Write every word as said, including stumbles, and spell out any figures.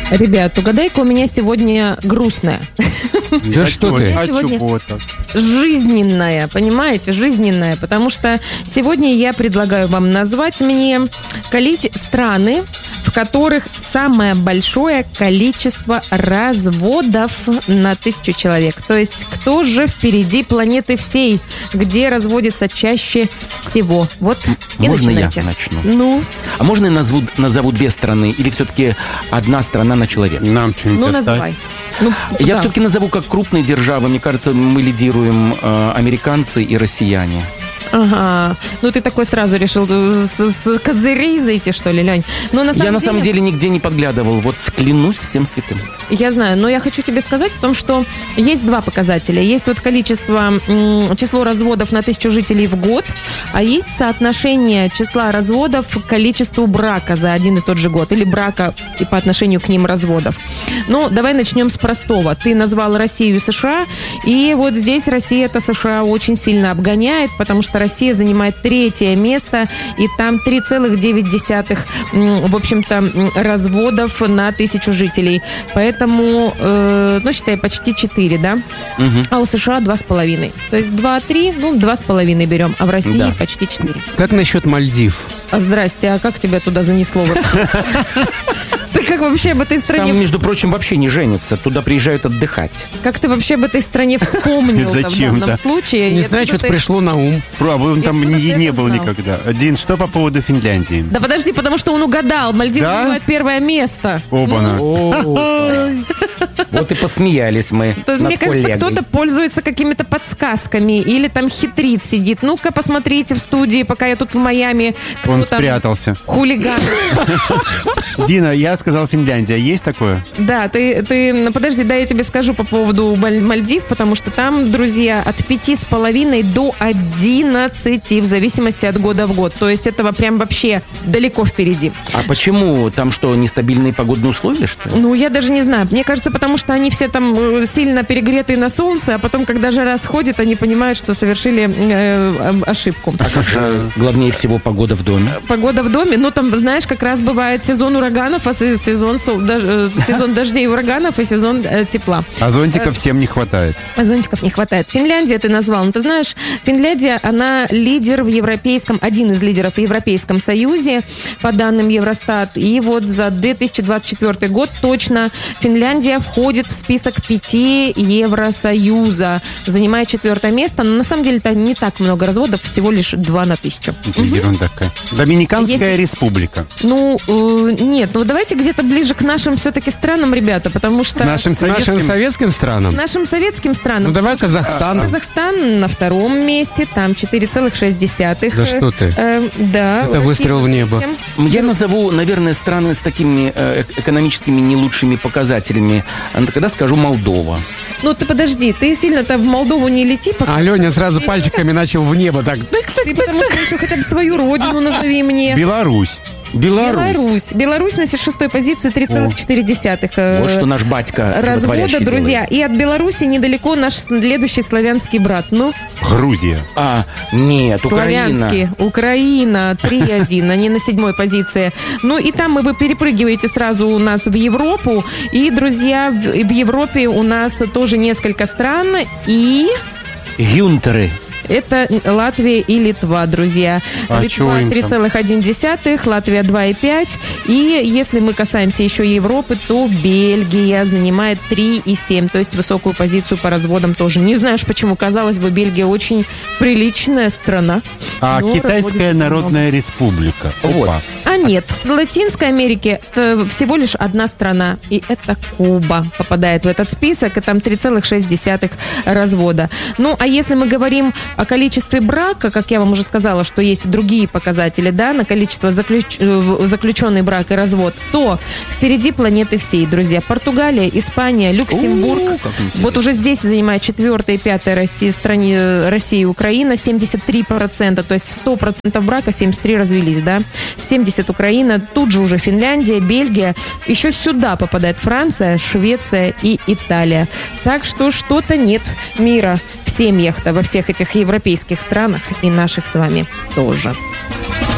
Ребят, угадай-ка у меня сегодня грустная. Да что ты? А сегодня- чего так? Жизненная, понимаете, жизненная. Потому что сегодня я предлагаю вам назвать мне количе- страны, в которых самое большое количество разводов на тысячу человек. То есть, кто же впереди планеты всей, где разводится чаще всего. Вот и Можно я начинайте. начну? Ну, А можно я назову, назову две страны? Или все-таки одна страна на человека? Нам что-нибудь ну оставь. называй. Ну, Я да. все-таки назову как крупные державы. Мне кажется, мы лидируем э, американцы и россияне. Ага. Ну, ты такой сразу решил с, с козырей зайти, что ли, Лень? Но на самом Я на деле, самом деле нигде не подглядывал. Вот клянусь всем святым. Я знаю, но я хочу тебе сказать о том, что есть два показателя. Есть вот количество, м, число разводов на тысячу жителей в год, а есть соотношение числа разводов к количеству брака за один и тот же год. Или брака и по отношению к ним разводов. Ну, давай начнем с простого. Ты назвал Россию и США, и вот здесь Россия-то США очень сильно обгоняет, потому что Россия занимает третье место, и там три целых девять десятых, м, в общем-то, м, разводов на тысячу жителей. Поэтому, э, ну, считай, почти четыре, да? Мгм. А у США два с половиной. То есть два-три, ну, два с половиной берем, а в России Да. почти четыре. Как насчет Мальдив? А здрасте, а как тебя туда занесло? вот? Ты как вообще об этой стране... Там, между прочим, вообще не женятся. Туда приезжают отдыхать. Как ты вообще об этой стране вспомнил в Зачем, данном да? случае? Не Я знаю, откуда что-то ты- пришло на ум. Про, а он там откуда не, ты не это был знал? никогда. Дин, что по поводу Финляндии? Да подожди, потому что он угадал. Мальдивы Да? занимают первое место. Оба-на. Вот и посмеялись мы То, над Мне кажется, коллегой. кто-то пользуется какими-то подсказками или там хитрит, сидит. Ну-ка, посмотрите в студии, пока я тут в Майами. Кто Он там спрятался. хулиган. Дина, я сказал Финляндия. Есть такое? Да, ты, ты, ну, подожди, да, я тебе скажу по поводу Маль- Мальдив, потому что там, друзья, от пяти с половиной до одиннадцати, в зависимости от года в год. То есть этого прям вообще далеко впереди. А почему? Там что, нестабильные погодные условия, что ли? Ну, я даже не знаю. Мне кажется, потому что они все там э, сильно перегретые на солнце, а потом, когда жара сходит, они понимают, что совершили э, э, ошибку. А как же главнее всего погода в доме? Погода в доме, ну, там, знаешь, как раз бывает сезон ураганов, а се- сезон, сол- дож- э, сезон дождей и ураганов, и сезон э, тепла. А зонтиков всем не хватает. А зонтиков не хватает. Финляндия ты назвал. Ну, ты знаешь, Финляндия, она лидер в европейском, один из лидеров в Европейском Союзе, по данным Евростат. И вот за две тысячи двадцать четвёртый год точно Финляндия входит в список пяти Евросоюза. Занимает четвертое место. Но на самом деле это не так много разводов, всего лишь два на тысячу. Это ерунда какая. Доминиканская Если- республика. Ну, э, нет, ну давайте где-то ближе к нашим все-таки странам, ребята, потому что... Нашим советским... Нашим советским странам? Нашим советским странам. Ну давай Казахстан. Казахстан на втором месте, там четыре целых шесть десятых. Да что ты. Э, да. Это Россия выстрел в небо. третья. Я назову, наверное, страны с такими э, экономическими не лучшими показателями. А Когда скажу Молдова. Ну ты подожди, ты сильно-то в Молдову не лети, пока. А Леня сразу пальчиками начал в небо так. Ты потому что еще хотя бы свою родину назови мне. Беларусь. Беларусь. Беларусь. Беларусь на шестой позиции три целых четыре десятых. э, Вот что наш батька развода, животворящий друзья. делает. И от Беларуси недалеко наш следующий славянский брат. Ну, Грузия. А, нет, славянский. Украина. Украина. три один. Они на седьмой позиции. Ну и там вы перепрыгиваете сразу у нас в Европу. И, друзья, в в Европе у нас тоже несколько стран. И... Гюнтеры. Это Латвия и Литва, друзья. А чё Литва им три целых одна десятая, Латвия два и пять. И если мы касаемся еще Европы, то Бельгия занимает три и семь. То есть высокую позицию по разводам тоже. Не знаешь почему. Казалось бы, Бельгия очень приличная страна. А но Китайская разводится Народная Республика. Вот. Опа. А нет, в Латинской Америке э, всего лишь одна страна, и это Куба попадает в этот список, и там три целых шесть десятых развода. Ну, а если мы говорим о количестве брака, как я вам уже сказала, что есть и другие показатели, да, на количество заключ... э, заключенный брак и развод, то впереди планеты всей, друзья. Португалия, Испания, Люксембург. О, как интересно. Вот уже здесь занимает четвертое и пятое Россия, стране Россия и Украина, семьдесят три процента, то есть сто процентов брака, семьдесят три развелись, да. семьдесят Украина, тут же уже Финляндия, Бельгия. Еще сюда попадает Франция, Швеция и Италия. Так что что-то нет мира в семьях-то во всех этих европейских странах и наших с вами тоже.